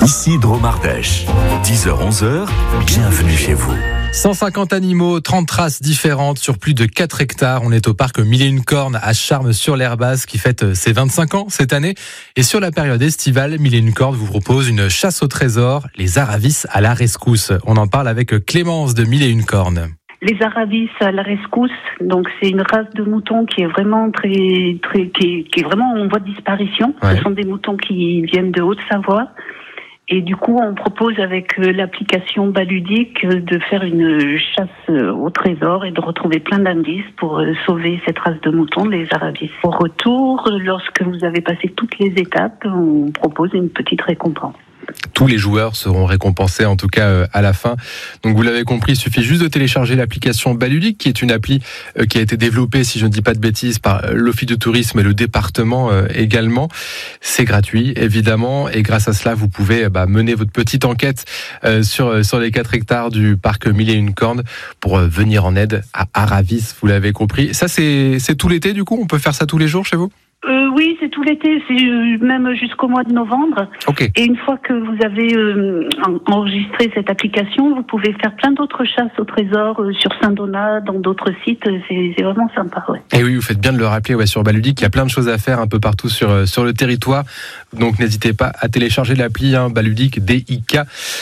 Ici Dromardèche. 10h-11h, bienvenue chez vous. 150 animaux, 30 races différentes sur plus de 4 hectares. On est au parc Mille et une cornes à Charmes-sur-l'Herbasse qui fête ses 25 ans cette année. Et sur la période estivale, Mille et une cornes vous propose une chasse au trésor, les Aravis à la rescousse. On en parle avec Clémence de Mille et une cornes. Les Aravis à la rescousse, donc c'est une race de moutons qui est vraiment qui est vraiment en voie de disparition. Ouais. Ce sont des moutons qui viennent de Haute-Savoie. Et du coup, on propose avec l'application Baludique de faire une chasse au trésor et de retrouver plein d'indices pour sauver cette race de moutons, les Aravis. Au retour, lorsque vous avez passé toutes les étapes, on propose une petite récompense. Tous les joueurs seront récompensés, en tout cas à la fin. Donc vous l'avez compris, il suffit juste de télécharger l'application Baludique, qui est une appli qui a été développée, si je ne dis pas de bêtises, par l'Office de tourisme et le département également. C'est gratuit, évidemment, et grâce à cela, vous pouvez mener votre petite enquête sur les 4 hectares du parc Mille et une cornes pour venir en aide à Aravis, vous l'avez compris. Ça, c'est tout l'été, du coup? On peut faire ça tous les jours chez vous? Oui, c'est tout l'été, c'est même jusqu'au mois de novembre. Okay. Et une fois que vous avez enregistré cette application, vous pouvez faire plein d'autres chasses au trésor sur Saint-Donat, dans d'autres sites. C'est vraiment sympa, ouais. Et oui, vous faites bien de le rappeler, sur Baludique, il y a plein de choses à faire un peu partout sur le territoire. Donc n'hésitez pas à télécharger l'appli Baludique, DIK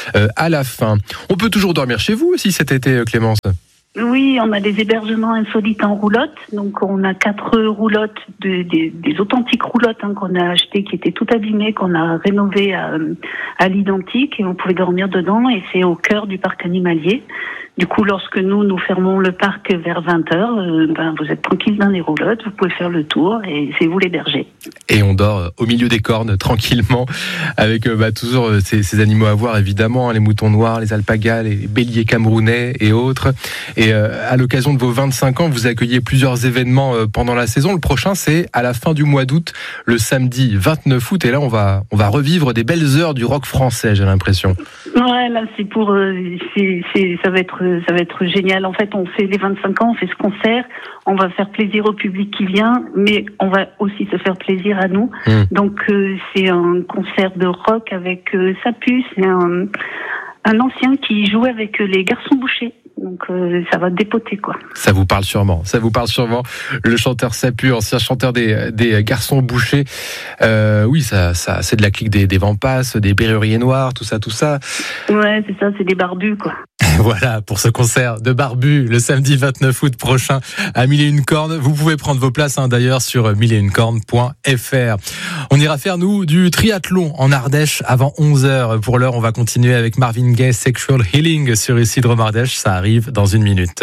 à la fin. On peut toujours dormir chez vous aussi cet été, Clémence? Oui, on a des hébergements insolites en roulotte. Donc, on a 4 roulottes, des authentiques roulottes qu'on a achetées, qui étaient toutes abîmées, qu'on a rénovées à l'identique, et on pouvait dormir dedans. Et c'est au cœur du parc animalier. Du coup, lorsque nous fermons le parc vers 20h, vous êtes tranquille dans les roulottes, vous pouvez faire le tour et c'est vous les bergers. Et on dort au milieu des cornes, tranquillement, avec toujours ces animaux à voir, évidemment, les moutons noirs, les alpagas, les béliers camerounais et autres. Et à l'occasion de vos 25 ans, vous accueillez plusieurs événements pendant la saison. Le prochain, c'est à la fin du mois d'août, le samedi 29 août. Et là, on va revivre des belles heures du rock français, j'ai l'impression. Ouais, là, ça va être génial. En fait, on fait les 25 ans, on fait ce concert, on va faire plaisir au public qui vient, mais on va aussi se faire plaisir à nous. Donc, c'est un concert de rock avec Sapu, c'est un ancien qui jouait avec les Garçons Bouchers. Donc ça va dépoter, quoi. Ça vous parle sûrement. Le chanteur Sapu, ancien chanteur des Garçons Bouchers. Oui, ça c'est de la clique des Vampas, des Berruriers Noirs, tout ça. Ouais, c'est ça, c'est des barbus, quoi. Voilà, pour ce concert de barbus, le samedi 29 août prochain à Mille et une cornes. Vous pouvez prendre vos places d'ailleurs sur milleetunecornes.fr. On ira faire, nous, du triathlon en Ardèche avant 11h. Pour l'heure, on va continuer avec Marvin Gaye, Sexual Healing sur ici Dromardèche. Ça arrive dans une minute.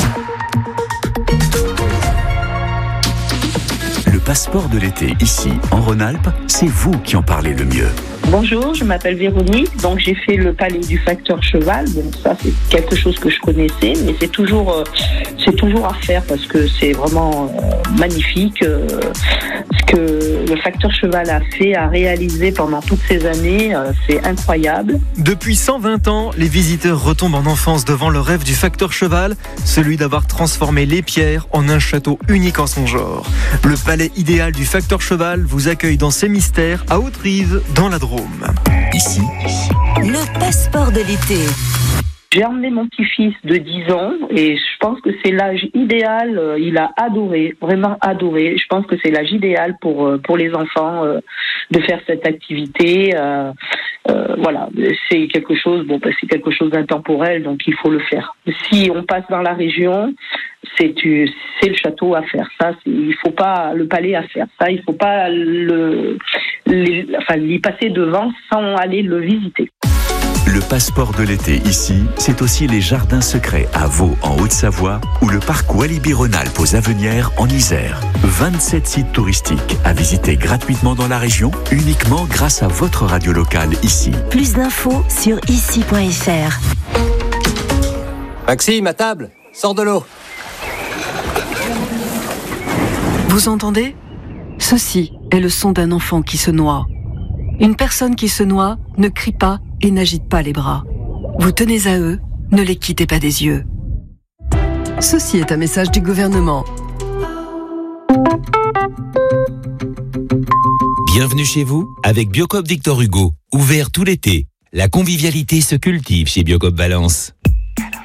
Le passeport de l'été, ici, en Rhône-Alpes, c'est vous qui en parlez le mieux. Bonjour, je m'appelle Véronique, donc j'ai fait le palais du facteur cheval. Bon, ça c'est quelque chose que je connaissais, mais c'est toujours à faire parce que c'est vraiment magnifique. Ce que le facteur cheval a réalisé pendant toutes ces années, c'est incroyable. Depuis 120 ans, les visiteurs retombent en enfance devant le rêve du facteur cheval, celui d'avoir transformé les pierres en un château unique en son genre. Le palais idéal du facteur cheval vous accueille dans ses mystères à Haute-Rive, dans la Drôme. Ici, le passeport de l'été. J'ai emmené mon petit-fils de 10 ans et je pense que c'est l'âge idéal. Il a adoré, vraiment adoré. Je pense que c'est l'âge idéal pour les enfants de faire cette activité. Voilà, c'est quelque chose d'intemporel, donc il faut le faire. Si on passe dans la région, c'est le château à faire. Ça, il faut pas le palais à faire. Ça, il faut pas y passer devant sans aller le visiter. Le passeport de l'été ici, c'est aussi les jardins secrets à Vaux en Haute-Savoie ou le parc Walibi Rhône-Alpes aux Avenières en Isère. 27 sites touristiques à visiter gratuitement dans la région, uniquement grâce à votre radio locale ici. Plus d'infos sur ici.fr. Maxime, à table, sors de l'eau. Vous entendez ? Ceci est le son d'un enfant qui se noie. Une personne qui se noie ne crie pas et n'agite pas les bras. Vous tenez à eux, ne les quittez pas des yeux. Ceci est un message du gouvernement. Bienvenue chez vous avec Biocoop Victor Hugo. Ouvert tout l'été. La convivialité se cultive chez Biocoop Valence.